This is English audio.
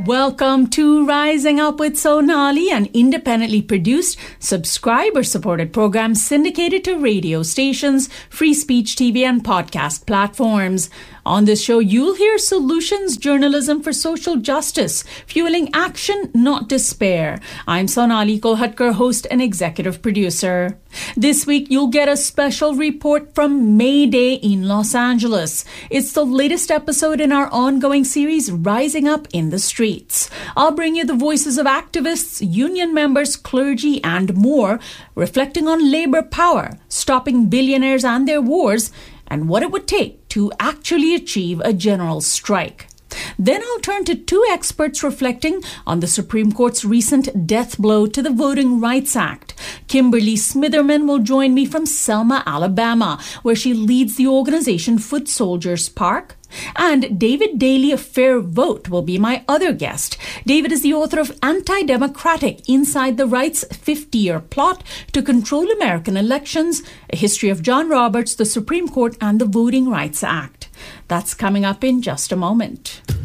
Welcome to Rising Up with Sonali, an independently produced, subscriber-supported program syndicated to radio stations, free speech TV and podcast platforms. On this show, you'll hear solutions journalism for social justice, fueling action, not despair. I'm Sonali Kolhatkar, host and executive producer. This week, you'll get a special report from May Day in Los Angeles. It's the latest episode in our ongoing series, Rising Up in the Streets. I'll bring you the voices of activists, union members, clergy, and more, reflecting on labor power, stopping billionaires and their wars, and what it would take to actually achieve a general strike. Then I'll turn to two experts reflecting on the Supreme Court's recent death blow to the Voting Rights Act. Kimberly Smitherman will join me from Selma, Alabama, where she leads the organization Foot Soldiers Park. And David Daly of Fair Vote will be my other guest. David is the author of Anti-Democratic Inside the Right's 50-Year Plot to Control American Elections, a history of John Roberts, the Supreme Court, and the Voting Rights Act. That's coming up in just a moment.